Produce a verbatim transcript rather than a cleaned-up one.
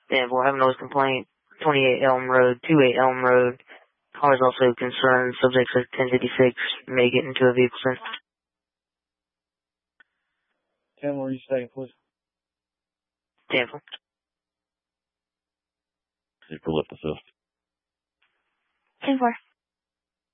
Yeah, we'll have a noise complaint. twenty-eight Elm Road, twenty-eight Elm Road. Cars also concerned. Subjects at ten fifty-six may get into a vehicle soon. ten, where are you staying, please? Tampa. You pull up the fifth. ten four.